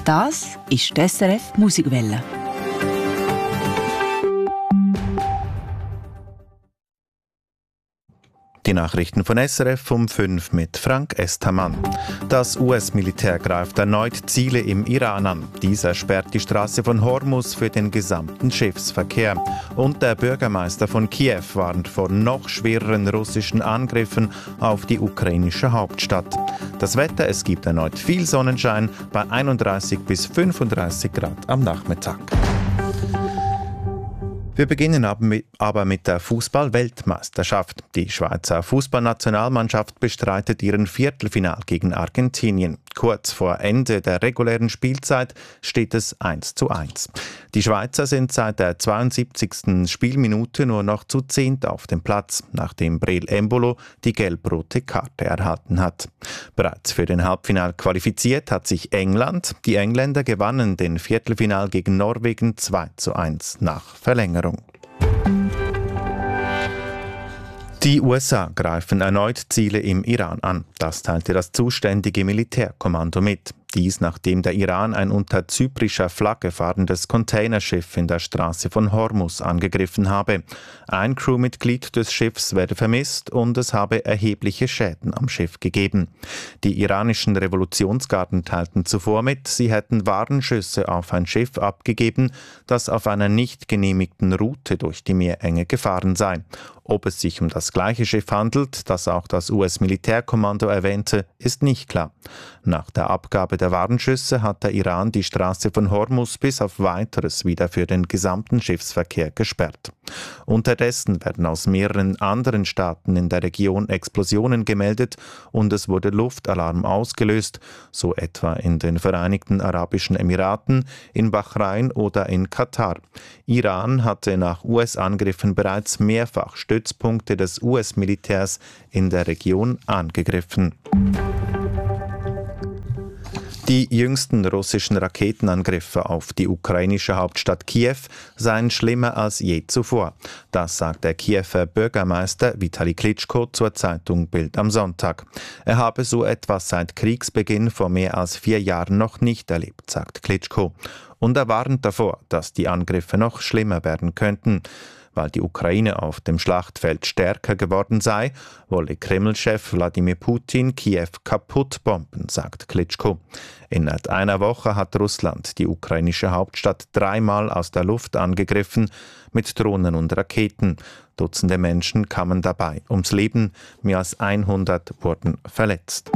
Das ist die SRF Musikwelle. Die Nachrichten von SRF um 5 mit Frank Estermann. Das US-Militär greift erneut Ziele im Iran an. Dieser sperrt die Straße von Hormuz für den gesamten Schiffsverkehr. Und der Bürgermeister von Kiew warnt vor noch schwereren russischen Angriffen auf die ukrainische Hauptstadt. Das Wetter, es gibt erneut viel Sonnenschein bei 31 bis 35 Grad am Nachmittag. Wir beginnen aber mit der Fußball-Weltmeisterschaft. Die Schweizer Fußballnationalmannschaft bestreitet ihren Viertelfinal gegen Argentinien. Kurz vor Ende der regulären Spielzeit steht es 1:1. Die Schweizer sind seit der 72. Spielminute nur noch zu 10 auf dem Platz, nachdem Breel Embolo die gelb-rote Karte erhalten hat. Bereits für den Halbfinal qualifiziert hat sich England. Die Engländer gewannen den Viertelfinal gegen Norwegen 2:1 nach Verlängerung. Die USA greifen erneut Ziele im Iran an. Das teilte das zuständige Militärkommando mit. Dies, nachdem der Iran ein unter zyprischer Flagge fahrendes Containerschiff in der Straße von Hormuz angegriffen habe. Ein Crewmitglied des Schiffs werde vermisst und es habe erhebliche Schäden am Schiff gegeben. Die iranischen Revolutionsgarden teilten zuvor mit, sie hätten Warnschüsse auf ein Schiff abgegeben, das auf einer nicht genehmigten Route durch die Meerenge gefahren sei. Ob es sich um das gleiche Schiff handelt, das auch das US-Militärkommando erwähnte, ist nicht klar. Nach der Abgabe der Warnschüsse hat der Iran die Straße von Hormuz bis auf Weiteres wieder für den gesamten Schiffsverkehr gesperrt. Unterdessen werden aus mehreren anderen Staaten in der Region Explosionen gemeldet und es wurde Luftalarm ausgelöst, so etwa in den Vereinigten Arabischen Emiraten, in Bahrain oder in Katar. Iran hatte nach US-Angriffen bereits mehrfach Stützpunkte des US-Militärs in der Region angegriffen. Die jüngsten russischen Raketenangriffe auf die ukrainische Hauptstadt Kiew seien schlimmer als je zuvor. Das sagt der Kiewer Bürgermeister Vitali Klitschko zur Zeitung Bild am Sonntag. Er habe so etwas seit Kriegsbeginn vor mehr als 4 Jahren noch nicht erlebt, sagt Klitschko. Und er warnt davor, dass die Angriffe noch schlimmer werden könnten. Weil die Ukraine auf dem Schlachtfeld stärker geworden sei, wolle Kreml-Chef Wladimir Putin Kiew kaputt bomben, sagt Klitschko. Innerhalb einer Woche hat Russland die ukrainische Hauptstadt 3-mal aus der Luft angegriffen, mit Drohnen und Raketen. Dutzende Menschen kamen dabei ums Leben, mehr als 100 wurden verletzt.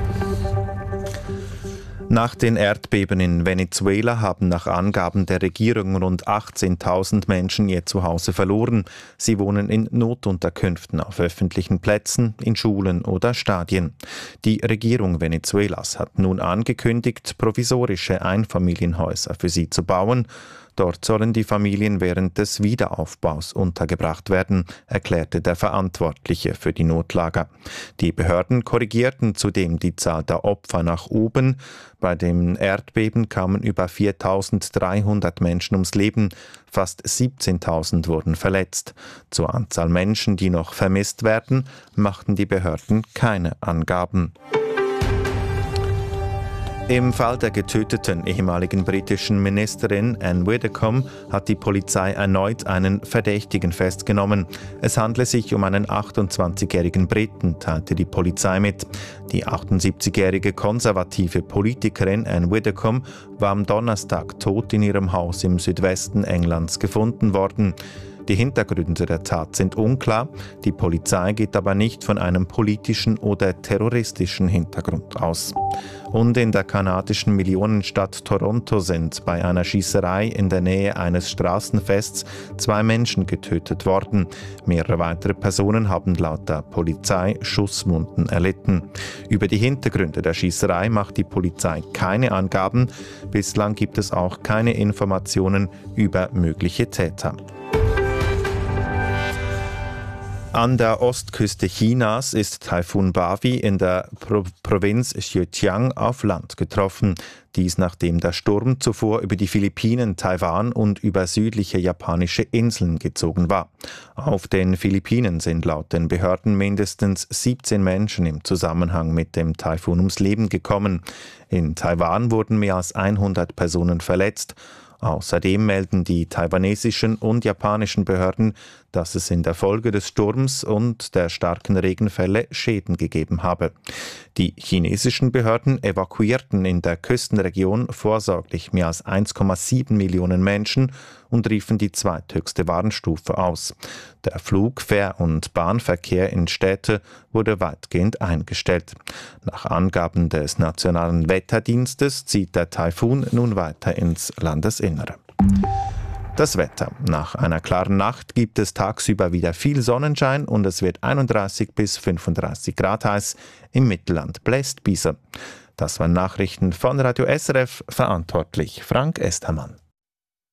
Nach den Erdbeben in Venezuela haben nach Angaben der Regierung rund 18.000 Menschen ihr Zuhause verloren. Sie wohnen in Notunterkünften auf öffentlichen Plätzen, in Schulen oder Stadien. Die Regierung Venezuelas hat nun angekündigt, provisorische Einfamilienhäuser für sie zu bauen. Dort sollen die Familien während des Wiederaufbaus untergebracht werden, erklärte der Verantwortliche für die Notlager. Die Behörden korrigierten zudem die Zahl der Opfer nach oben. Bei dem Erdbeben kamen über 4.300 Menschen ums Leben, fast 17.000 wurden verletzt. Zur Anzahl Menschen, die noch vermisst werden, machten die Behörden keine Angaben. Im Fall der getöteten ehemaligen britischen Ministerin Anne Widdecombe hat die Polizei erneut einen Verdächtigen festgenommen. Es handle sich um einen 28-jährigen Briten, teilte die Polizei mit. Die 78-jährige konservative Politikerin Anne Widdecombe war am Donnerstag tot in ihrem Haus im Südwesten Englands gefunden worden. Die Hintergründe der Tat sind unklar, die Polizei geht aber nicht von einem politischen oder terroristischen Hintergrund aus. Und in der kanadischen Millionenstadt Toronto sind bei einer Schießerei in der Nähe eines Straßenfests 2 Menschen getötet worden. Mehrere weitere Personen haben laut der Polizei Schusswunden erlitten. Über die Hintergründe der Schießerei macht die Polizei keine Angaben. Bislang gibt es auch keine Informationen über mögliche Täter. An der Ostküste Chinas ist Taifun Bavi in der Provinz Zhejiang auf Land getroffen. Dies nachdem der Sturm zuvor über die Philippinen, Taiwan und über südliche japanische Inseln gezogen war. Auf den Philippinen sind laut den Behörden mindestens 17 Menschen im Zusammenhang mit dem Taifun ums Leben gekommen. In Taiwan wurden mehr als 100 Personen verletzt. Außerdem melden die taiwanesischen und japanischen Behörden, dass es in der Folge des Sturms und der starken Regenfälle Schäden gegeben habe. Die chinesischen Behörden evakuierten in der Küstenregion vorsorglich mehr als 1,7 Millionen Menschen und riefen die zweithöchste Warnstufe aus. Der Flug-, Fähr- und Bahnverkehr in Städte wurde weitgehend eingestellt. Nach Angaben des Nationalen Wetterdienstes zieht der Taifun nun weiter ins Landesinnere. Das Wetter. Nach einer klaren Nacht gibt es tagsüber wieder viel Sonnenschein und es wird 31 bis 35 Grad heiß. Im Mittelland bläst Bieser. Das waren Nachrichten von Radio SRF, verantwortlich Frank Estermann.